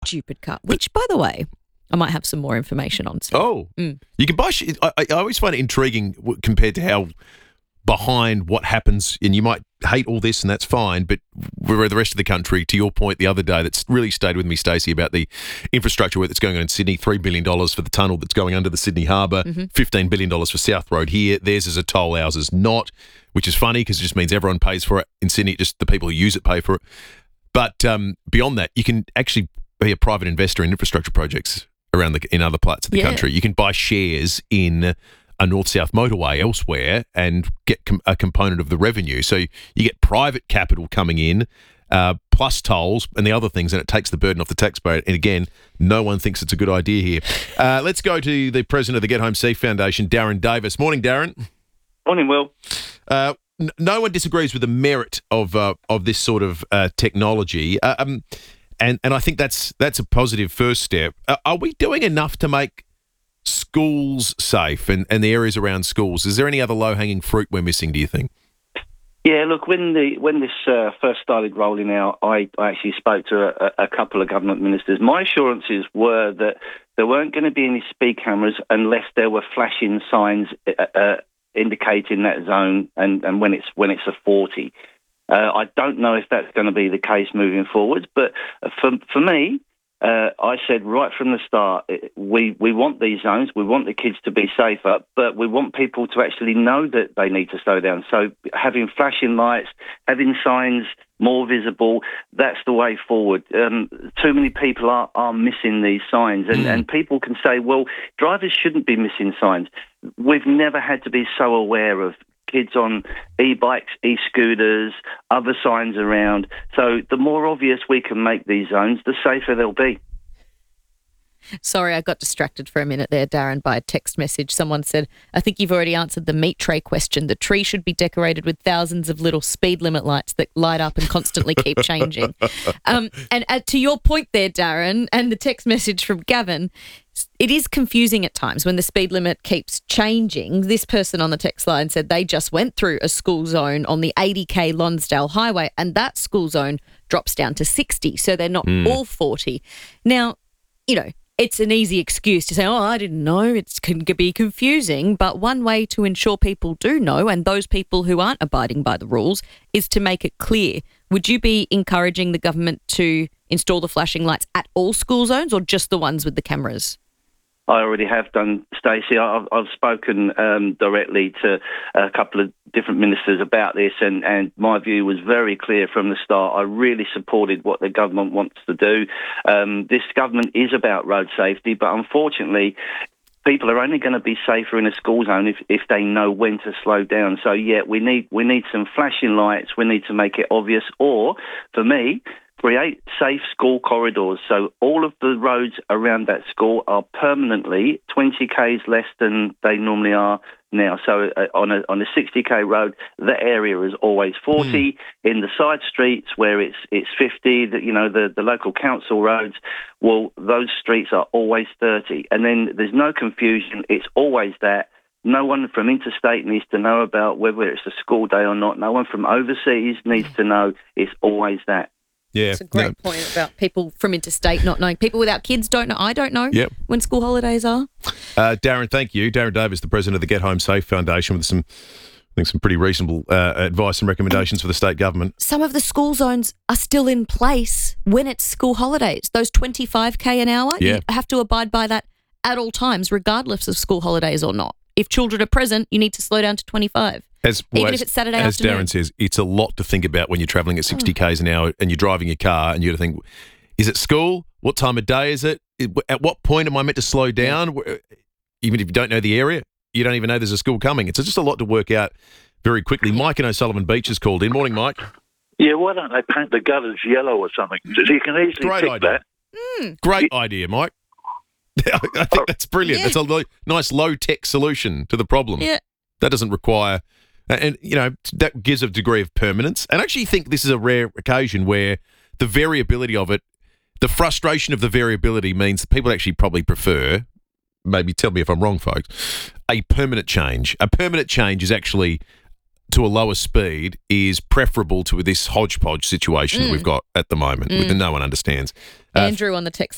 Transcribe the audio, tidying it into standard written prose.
stupid car, which, by the way, I might have some more information on soon. Oh, you can buy. I always find it intriguing compared to how behind what happens, and you might hate all this, and that's fine. But where the rest of the country, to your point the other day, that's really stayed with me, Stacey, about the infrastructure work that's going on in Sydney. $3 billion for the tunnel that's going under the Sydney Harbour. $15 billion for South Road here. Theirs is a toll, ours is not, which is funny because it just means everyone pays for it in Sydney. Just the people who use it pay for it. But beyond that, you can actually be a private investor in infrastructure projects in other parts of the country. You can buy shares in a north-south motorway elsewhere and get a component of the revenue. So you get private capital coming in, plus tolls and the other things, and it takes the burden off the taxpayer. And again, no one thinks it's a good idea here. Let's go to the president of the Get Home Safe Foundation, Darren Davis. Morning, Darren. Morning, Will. No one disagrees with the merit of this sort of technology, and I think that's a positive first step. Are we doing enough to make schools safe and the areas around schools? Is there any other low-hanging fruit we're missing, do you think? Yeah, look, when this first started rolling out, I actually spoke to a couple of government ministers. My assurances were that there weren't going to be any speed cameras unless there were flashing signs indicating that zone and when it's a 40. I don't know if that's going to be the case moving forward, but for me, I said right from the start, we want these zones, we want the kids to be safer, but we want people to actually know that they need to slow down. So having flashing lights, having signs more visible, that's the way forward. Too many people are missing these signs, and people can say, well, drivers shouldn't be missing signs. We've never had to be so aware of kids on e-bikes, e-scooters, other signs around. So the more obvious we can make these zones, the safer they'll be. Sorry, I got distracted for a minute there, Darren, by a text message. Someone said, I think you've already answered the meat tray question. The tree should be decorated with thousands of little speed limit lights that light up and constantly keep changing. And to your point there, Darren, and the text message from Gavin, it is confusing at times when the speed limit keeps changing. This person on the text line said they just went through a school zone on the 80k Lonsdale Highway, and that school zone drops down to 60, so they're not all 40. Now, it's an easy excuse to say, oh, I didn't know. It can be confusing. But one way to ensure people do know, and those people who aren't abiding by the rules, is to make it clear. Would you be encouraging the government to install the flashing lights at all school zones or just the ones with the cameras? I already have done, Stacey. I've spoken directly to a couple of different ministers about this, and my view was very clear from the start. I really supported what the government wants to do. This government is about road safety, but unfortunately, people are only going to be safer in a school zone if they know when to slow down. So, yeah, we need some flashing lights. We need to make it obvious. Or, for me, create safe school corridors. So all of the roads around that school are permanently 20 k's less than they normally are now. So on a 60k road, the area is always 40. In the side streets where it's 50, the local council roads, well, those streets are always 30. And then there's no confusion. It's always that. No one from interstate needs to know about whether it's a school day or not. No one from overseas needs to know. It's always that. Yeah, it's a great point about people from interstate not knowing. People without kids don't know. I don't know when school holidays are. Darren, thank you. Darren Davis, the president of the Get Home Safe Foundation, with some pretty reasonable advice and recommendations for the state government. Some of the school zones are still in place when it's school holidays. Those 25k an hour, you have to abide by that at all times, regardless of school holidays or not. If children are present, you need to slow down to 25. Even if it's Saturday afternoon. As Darren says, it's a lot to think about when you're travelling at 60 k's an hour and you're driving your car and you got to think, is it school? What time of day is it? At what point am I meant to slow down? Even if you don't know the area, you don't even know there's a school coming. It's just a lot to work out very quickly. Mike in O'Sullivan Beach has called in. Morning, Mike. Yeah, why don't they paint the gutters yellow or something? So you can easily fix that. Great idea, Mike. I think that's brilliant. That's a nice low-tech solution to the problem. Yeah. That doesn't require... And, that gives a degree of permanence. And I actually think this is a rare occasion where the variability of it, the frustration of the variability means that people actually probably prefer, maybe tell me if I'm wrong, folks, a permanent change. A permanent change is actually, to a lower speed, is preferable to this hodgepodge situation that we've got at the moment, that no one understands. Andrew on the text